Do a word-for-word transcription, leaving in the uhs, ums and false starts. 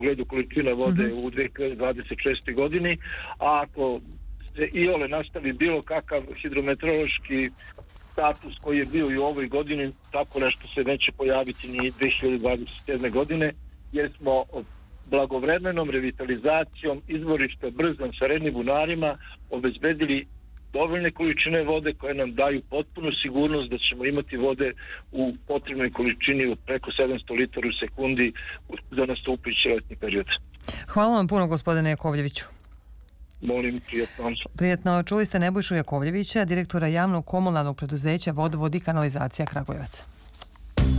pogledu količina vode mm-hmm. u dve hiljade dvadeset šestoj godini, a ako se iole nastavi bilo kakav hidrometeorološki status koji je bio i u ovoj godini, tako nešto se neće pojaviti ni dve hiljade dvadeset sedme godine, jer smo blagovremenom revitalizacijom izvorišta Brzan sa rednim bunarima obezbedili dovoljne količine vode koje nam daju potpunu sigurnost da ćemo imati vode u potrebnoj količini od preko sedamsto litara u sekundi za nastupajući letnji period. Hvala vam puno, gospodine Jakovljeviću. Molim, prijetno. Prijetno. Čuli ste Nebojšu Jakovljevića, direktora javnog komunalnog preduzeća Vodovod i kanalizacija Kragujevac.